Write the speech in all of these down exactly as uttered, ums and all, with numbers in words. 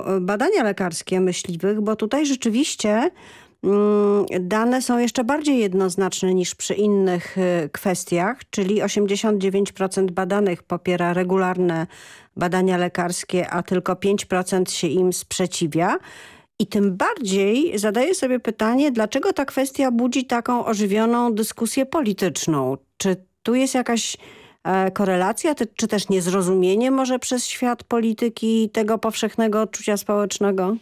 o badania lekarskie myśliwych, bo tutaj rzeczywiście mm, dane są jeszcze bardziej jednoznaczne niż przy innych y, kwestiach, czyli osiemdziesiąt dziewięć procent badanych popiera regularne badania lekarskie, a tylko pięć procent się im sprzeciwia. I tym bardziej zadaję sobie pytanie, dlaczego ta kwestia budzi taką ożywioną dyskusję polityczną? Czy tu jest jakaś e, korelacja, ty, czy też niezrozumienie może przez świat polityki tego powszechnego odczucia społecznego?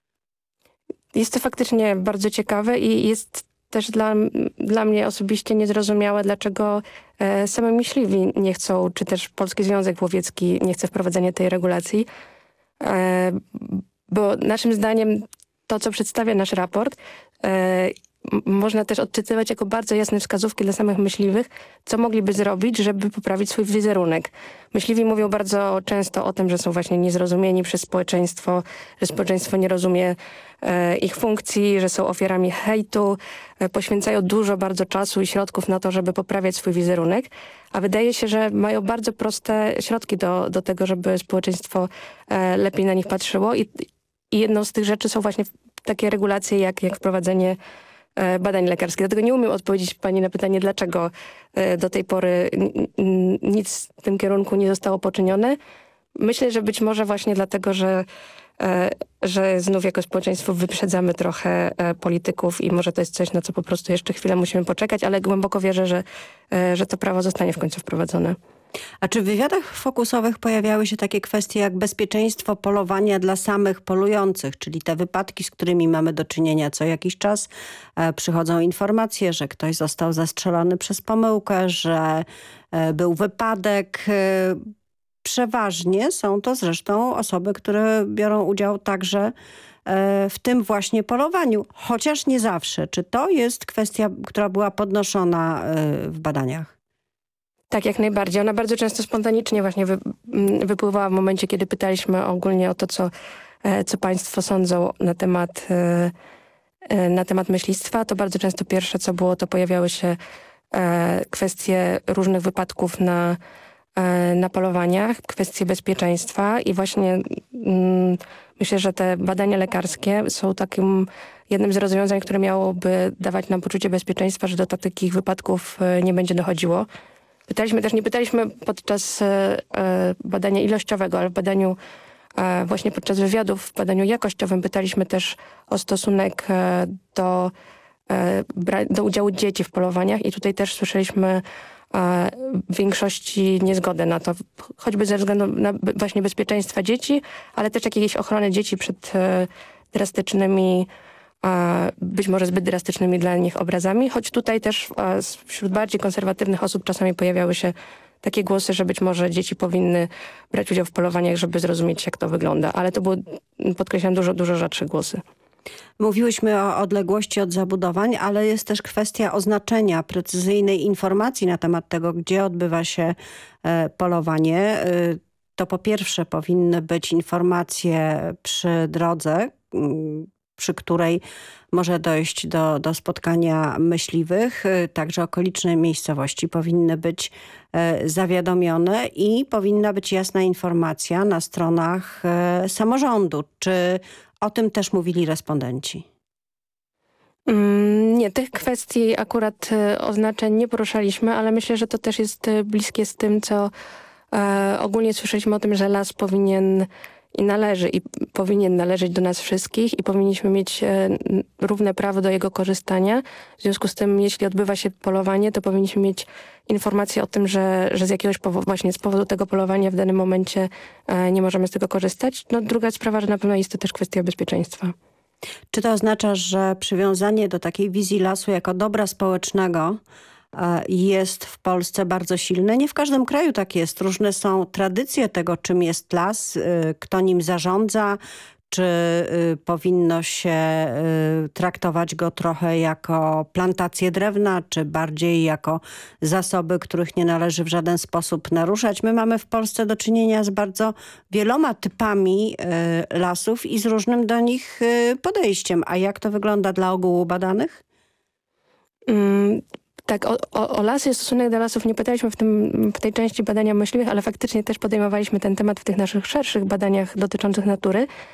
Jest to faktycznie bardzo ciekawe i jest też dla, dla mnie osobiście niezrozumiałe, dlaczego e, same myśliwi nie chcą, czy też Polski Związek Łowiecki nie chce wprowadzenia tej regulacji. E, bo naszym zdaniem to, co przedstawia nasz raport, e, można też odczytywać jako bardzo jasne wskazówki dla samych myśliwych, co mogliby zrobić, żeby poprawić swój wizerunek. Myśliwi mówią bardzo często o tym, że są właśnie niezrozumieni przez społeczeństwo, że społeczeństwo nie rozumie e, ich funkcji, że są ofiarami hejtu, e, poświęcają dużo bardzo czasu i środków na to, żeby poprawiać swój wizerunek, a wydaje się, że mają bardzo proste środki do, do tego, żeby społeczeństwo e, lepiej na nich patrzyło i, i jedną z tych rzeczy są właśnie takie regulacje jak, jak wprowadzenie badań lekarskich. Dlatego nie umiem odpowiedzieć pani na pytanie, dlaczego do tej pory nic w tym kierunku nie zostało poczynione. Myślę, że być może właśnie dlatego, że, że znów jako społeczeństwo wyprzedzamy trochę polityków i może to jest coś, na co po prostu jeszcze chwilę musimy poczekać, ale głęboko wierzę, że, że to prawo zostanie w końcu wprowadzone. A czy w wywiadach fokusowych pojawiały się takie kwestie jak bezpieczeństwo polowania dla samych polujących, czyli te wypadki, z którymi mamy do czynienia co jakiś czas? E, przychodzą informacje, że ktoś został zastrzelony przez pomyłkę, że e, był wypadek. E, przeważnie są to zresztą osoby, które biorą udział także e, w tym właśnie polowaniu, chociaż nie zawsze. Czy to jest kwestia, która była podnoszona e, w badaniach? Tak, jak najbardziej. Ona bardzo często spontanicznie właśnie wy, wypływała w momencie, kiedy pytaliśmy ogólnie o to, co, co państwo sądzą na temat, na temat myślistwa. To bardzo często pierwsze, co było, to pojawiały się kwestie różnych wypadków na, na polowaniach, kwestie bezpieczeństwa i właśnie mm, myślę, że te badania lekarskie są takim jednym z rozwiązań, które miałoby dawać nam poczucie bezpieczeństwa, że do takich wypadków nie będzie dochodziło. Pytaliśmy też, nie pytaliśmy podczas e, badania ilościowego, ale w badaniu e, właśnie podczas wywiadów, w badaniu jakościowym pytaliśmy też o stosunek e, do, e, do udziału dzieci w polowaniach i tutaj też słyszeliśmy e, w większości niezgodę na to, choćby ze względu na właśnie bezpieczeństwa dzieci, ale też jakiejś ochrony dzieci przed e, drastycznymi być może zbyt drastycznymi dla nich obrazami, choć tutaj też wśród bardziej konserwatywnych osób czasami pojawiały się takie głosy, że być może dzieci powinny brać udział w polowaniach, żeby zrozumieć, jak to wygląda. Ale to były, podkreślam, dużo, dużo rzadsze głosy. Mówiłyśmy o odległości od zabudowań, ale jest też kwestia oznaczenia precyzyjnej informacji na temat tego, gdzie odbywa się polowanie. To po pierwsze powinny być informacje przy drodze, przy której może dojść do, do spotkania myśliwych. Także okoliczne miejscowości powinny być e, zawiadomione i powinna być jasna informacja na stronach e, samorządu. Czy o tym też mówili respondenci? Mm, nie, tych kwestii akurat e, oznaczeń nie poruszaliśmy, ale myślę, że to też jest e, bliskie z tym, co e, ogólnie słyszeliśmy o tym, że las powinien i należy i powinien należeć do nas wszystkich i powinniśmy mieć e, równe prawo do jego korzystania. W związku z tym, jeśli odbywa się polowanie, to powinniśmy mieć informację o tym, że, że z jakiegoś powodu, właśnie z powodu tego polowania w danym momencie e, nie możemy z tego korzystać. No, druga sprawa, że na pewno jest to też kwestia bezpieczeństwa. Czy to oznacza, że przywiązanie do takiej wizji lasu jako dobra społecznego jest w Polsce bardzo silne? Nie w każdym kraju tak jest. Różne są tradycje tego, czym jest las, kto nim zarządza, czy powinno się traktować go trochę jako plantację drewna, czy bardziej jako zasoby, których nie należy w żaden sposób naruszać. My mamy w Polsce do czynienia z bardzo wieloma typami lasów i z różnym do nich podejściem. A jak to wygląda dla ogółu badanych? Mm. Tak, o, o, o lasy i stosunek do lasów nie pytaliśmy w, tym, w tej części badania myśliwych, ale faktycznie też podejmowaliśmy ten temat w tych naszych szerszych badaniach dotyczących natury.